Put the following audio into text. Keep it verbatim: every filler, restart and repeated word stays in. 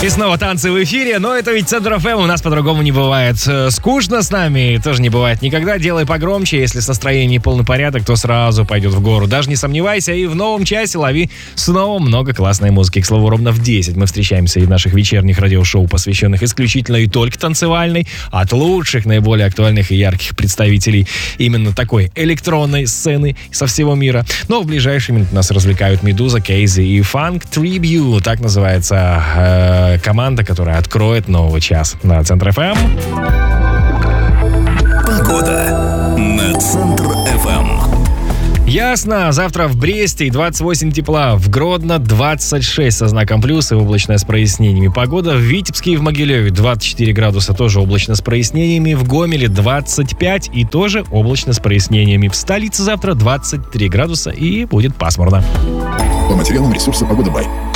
И снова танцы в эфире, но это ведь Центр эф эм, у нас по-другому не бывает. Скучно с нами тоже не бывает никогда. Делай погромче, если с настроением полный порядок, то сразу пойдет в гору. Даже не сомневайся, и в новом часе лови снова много классной музыки. К слову, ровно в десять мы встречаемся и в наших вечерних радиошоу, посвященных исключительно и только танцевальной, от лучших, наиболее актуальных и ярких представителей именно такой электронной сцены со всего мира. Но в ближайшие минуты нас развлекают Медуза, Кейзи и Funk Tribute. Так называется э, команда, которая откроет новый час на Центр эф эм. Погода на Центр эф эм. Ясно. Завтра в Бресте двадцать восемь тепла, в Гродно двадцать шесть со знаком плюс и облачное с прояснениями. Погода в Витебске и в Могилеве двадцать четыре градуса, тоже облачно с прояснениями. В Гомеле двадцать пять и тоже облачно с прояснениями. В столице завтра двадцать три градуса и будет пасмурно. По материалам ресурса «Погода Бай».